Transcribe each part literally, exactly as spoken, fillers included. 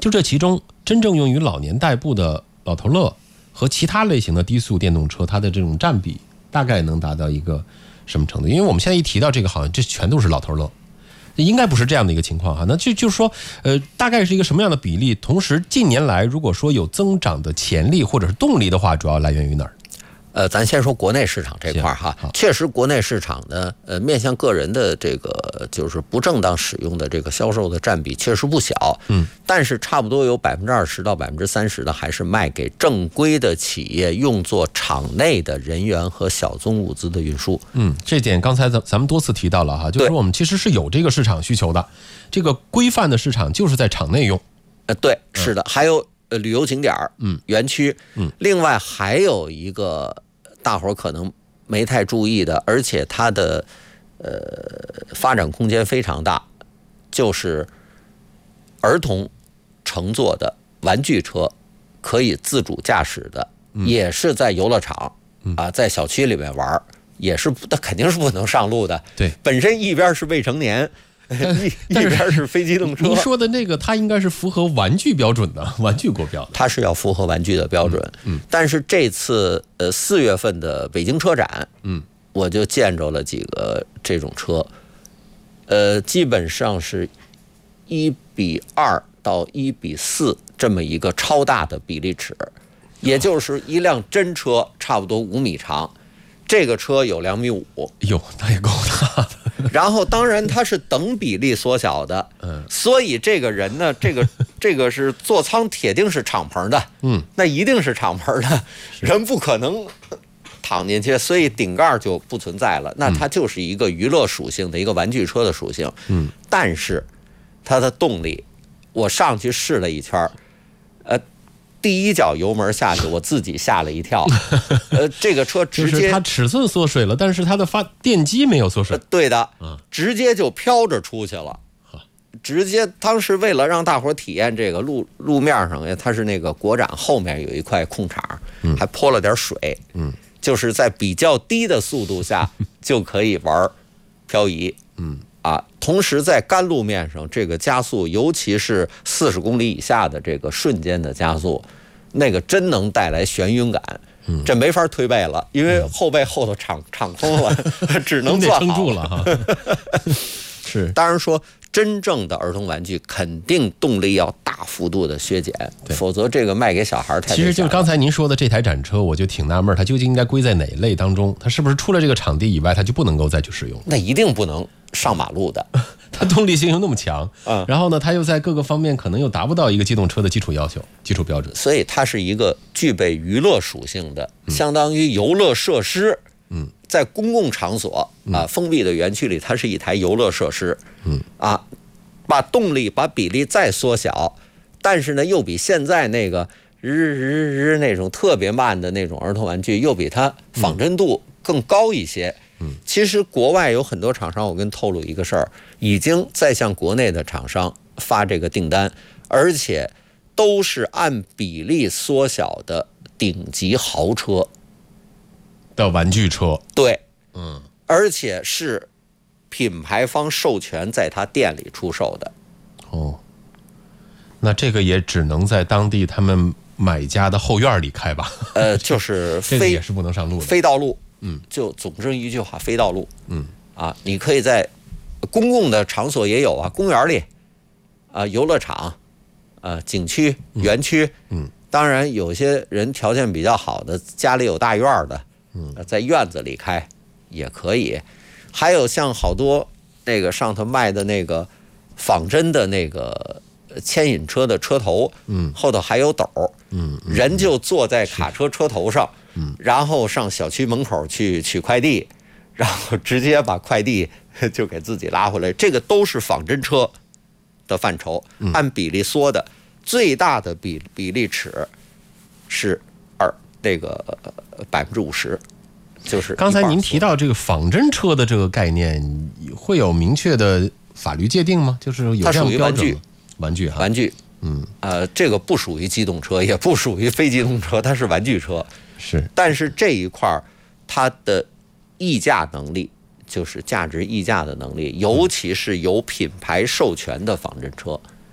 就这其中，真正用于老年代步的老头乐和其他类型的低速电动车，它的这种占比大概能达到一个什么程度？因为我们现在一提到这个，好像这全都是老头乐。应该不是这样的一个情况哈，那就就是说，呃，大概是一个什么样的比例？同时，近年来如果说有增长的潜力或者是动力的话，主要来源于哪儿？ 呃，咱先说国内市场这块哈，确实国内市场呢，呃，面向个人的这个就是不正当使用的这个销售的占比确实不小，嗯，但是差不多有百分之二十到百分之三十的还是卖给正规的企业，用作场内的人员和小宗物资的运输。 嗯，这点刚才咱咱们多次提到了哈，就是说我们其实是有这个市场需求的，这个规范的市场就是在场内用。 呃，对，是的，嗯、还有。呃，旅游景点嗯，园区，嗯，另外还有一个大伙儿可能没太注意的，而且它的呃发展空间非常大，就是儿童乘坐的玩具车，可以自主驾驶的，嗯、也是在游乐场、嗯、啊，在小区里面玩，也是那肯定是不能上路的。 对， 本身一边是未成年。一边是非机动车， 您说的那个，它应该是符合玩具标准的，玩具国标， 它是要符合玩具的标准。嗯，嗯但是这次呃四月份的北京车展，嗯，我就见着了几个这种车，呃，基本上是一比二到一比四这么一个超大的比例尺，也就是一辆真车差不多五米长，这个车有两米五， 哟，那也够大的。 然后当然它是等比例缩小的，嗯，所以这个人呢，这个这个是座舱铁定是敞篷的，嗯，那一定是敞篷的，人不可能躺进去，所以顶盖就不存在了。那它就是一个娱乐属性的一个玩具车的属性，嗯，但是它的动力，我上去试了一圈，呃。第一脚油门下去，我自己吓了一跳。呃，这个车直接就是它尺寸缩水了，但是它的发电机没有缩水。 呃、对的，直接就飘着出去了。直接当时为了让大伙体验这个路路面上，它是那个国展后面有一块空场，嗯、还泼了点水，嗯，就是在比较低的速度下就可以玩漂移，嗯。啊，同时在干路面上，这个加速，尤其是四十公里以下的这个瞬间的加速，那个真能带来眩晕感。嗯，这没法推背了，因为后背后头敞敞空了，只能坐好。 撑住了哈。是， 当然说，真正的儿童玩具肯定动力要大幅度的削减，否则这个卖给小孩太。 其实就刚才您说的这台展车，我就挺纳闷，它究竟应该归在哪一类当中？它是不是除了这个场地以外，它就不能够再去使用？ 那一定不能上马路的， 它动力性又那么强，嗯，然后呢，它又在各个方面可能又达不到一个机动车的基础要求、基础标准， 所以它是一个具备娱乐属性的，嗯、相当于游乐设施。嗯，在公共场所啊，封闭的园区里，它是一台游乐设施。嗯，啊，把动力、把比例再缩小，但是呢，又比现在那个日日日那种特别慢的那种儿童玩具，又比它仿真度更高一些。嗯，其实国外有很多厂商，我跟透露一个事儿，已经在向国内的厂商发这个订单，而且都是按比例缩小的顶级豪车的玩具车。 对，嗯，而且是品牌方授权在他店里出售的。 哦，那这个也只能在当地他们买家的后院里开吧？ 呃，就是非这个也是不能上路的， 非道路。嗯，就总之一句话，非道路。嗯，啊，你可以在公共的场所也有啊，公园里，啊，游乐场，啊，景区、园区。嗯，当然有些人条件比较好的，家里有大院的，嗯，在院子里开也可以。还有像好多那个上头卖的那个仿真的那个牵引车的车头，嗯，后头还有斗，嗯，人就坐在卡车车头上。嗯，然后上小区门口去取快递，然后直接把快递就给自己拉回来，这个都是仿真车的范畴，按比例缩的，最大的比比例尺是二那个百分之五十，就是刚才您提到这个仿真车的这个概念，会有明确的法律界定吗？就是有这样的标准吗？玩具， 玩具，嗯，呃，这个不属于机动车，也不属于非机动车，它是玩具车。 是， 但是这一块它的议价能力，就是价值议价的能力，尤其是有品牌授权的仿真车，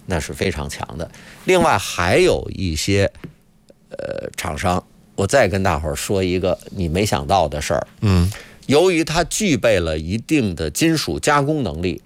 那是非常强的。另外还有一些呃厂商，我再跟大伙儿说一个你没想到的事儿。 嗯， 由于它具备了一定的金属加工能力，